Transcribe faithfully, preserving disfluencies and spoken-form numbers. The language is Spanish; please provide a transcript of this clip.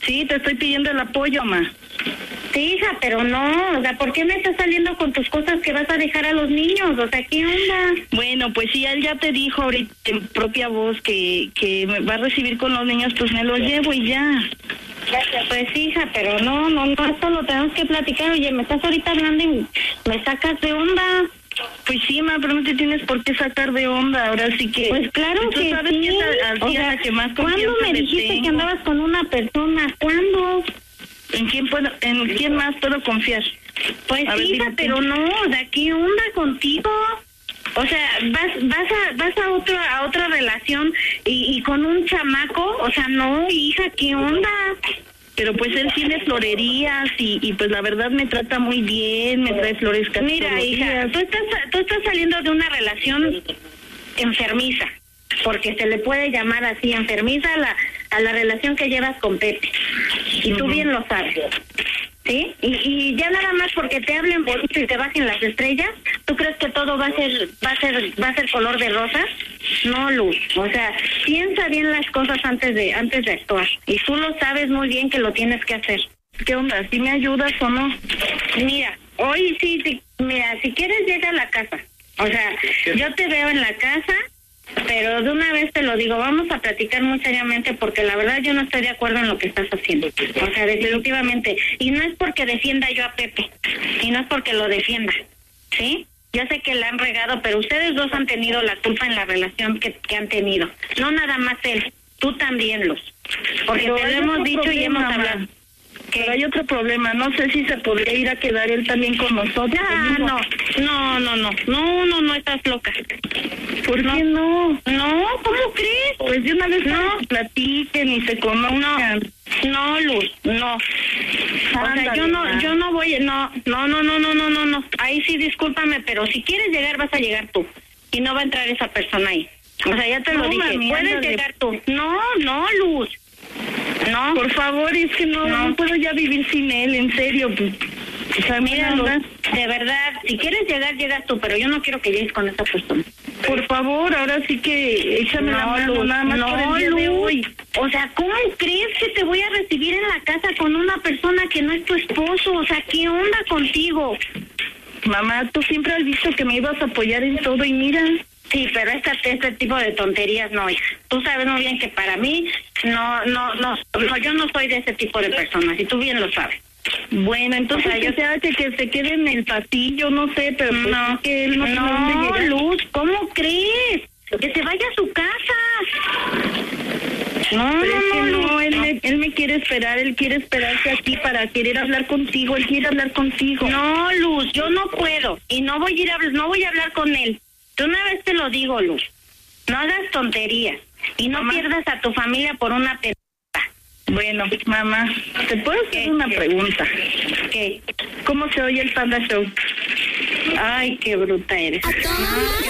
Sí, te estoy pidiendo el apoyo, ma. Sí, hija, pero no, o sea, ¿por qué me estás saliendo con tus cosas que vas a dejar a los niños? O sea, ¿qué onda? Bueno, pues si él ya te dijo ahorita en propia voz que, que me va a recibir con los niños, pues me los llevo y ya. Pues hija, pero no, no, no, esto lo tenemos que platicar. Oye, me estás ahorita hablando y me sacas de onda. Pues sí, ma, pero no te tienes por qué sacar de onda, ahora sí que... Pues claro tú que sabes sí. que es a, a O sea, la que más ¿cuándo confianza me le dijiste tengo? que andabas con una persona? ¿Cuándo? ¿En quién puedo, en quién más puedo confiar? Pues A ver, sí, hija, dime tú. pero no, o sea, ¿qué onda contigo? O sea, vas vas a vas a otra a otra relación y, y con un chamaco, o sea, no, hija, ¿qué onda? Pero pues él tiene florerías y, y pues la verdad me trata muy bien, me trae flores casi Mira, todos los hija, días. tú estás tú estás saliendo de una relación enfermiza, porque se le puede llamar así, enfermiza a la a la relación que llevas con Pepe. Y tú Ujú. bien lo sabes. ¿Sí? Y, y ya nada más porque te hablen bonito y te bajen las estrellas, ¿tú crees que todo va a ser va a ser va a ser color de rosas? No, Luz. O sea, piensa bien las cosas antes de antes de actuar. Y tú lo sabes muy bien que lo tienes que hacer. ¿Qué onda? ¿Sí me ayudas o no? Mira, hoy sí, sí, mira, si quieres llega a la casa. O sea, yo te veo en la casa, pero de una vez te lo digo, vamos a platicar muy seriamente porque la verdad yo no estoy de acuerdo en lo que estás haciendo. O sea, definitivamente. Y no es porque defienda yo a Pepe, y no es porque lo defienda, ¿sí? Yo sé que la han regado, pero ustedes dos han tenido la culpa en la relación que, que han tenido. No nada más él, tú también, Luz. Porque Pero te lo hay hemos otro dicho y hemos problema, hablado. ma. Pero hay otro problema, no sé si se podría ir a quedar él también con nosotros. Ah, no, no, no, no, no, no, no estás loca. ¿Por qué no? No, ¿cómo crees? Pues de una vez No. no platiquen y se conozcan. No, Luz, no. O sea, Ándale, yo no, ma. yo no voy, no, no, no, no, no, no, no, no. Ahí sí, discúlpame, pero si quieres llegar, vas a llegar tú. Y no va a entrar esa persona ahí. O sea, ya te lo No, dije, mami, puedes ándale. llegar tú. No, no, Luz. No. Por favor, es que no, No. no puedo ya vivir sin él, en serio. Pues, o sea, Mira, buena Luz, onda. de verdad, si quieres llegar, llegas tú, pero yo no quiero que llegues con esa persona. Por favor, ahora sí que échame la mano, Luz, nada más no, por el día de Luz. hoy. O sea, ¿cómo crees que te voy a recibir en la casa con una persona que no es tu esposo? O sea, ¿qué onda contigo? Mamá, tú siempre has dicho que me ibas a apoyar en todo y mira. Sí, pero este, este tipo de tonterías no, hija. Tú sabes muy bien que para mí, no, no, no, no, yo no soy de ese tipo de personas, y tú bien lo sabes. Bueno, entonces O sea, que yo- sea que, que se quede en el pasillo, no sé, pero pues No, es que él no tiene dónde no, llegar. Luz, ¿cómo crees? Que se vaya a su casa. No, Pero es que no, no, Luz, él, no. Me, él me quiere esperar, él quiere esperarse aquí para querer hablar contigo, él quiere hablar contigo. No, Luz, yo no puedo y no voy a ir a hablar, no voy a hablar con él. De una vez te lo digo, Luz. No hagas tonterías y no Mamá. pierdas a tu familia por una pelota. Bueno, mamá, ¿te puedo hacer ¿Qué? una pregunta? ¿Qué? ¿Cómo se oye el Panda Show? Ay, qué bruta eres.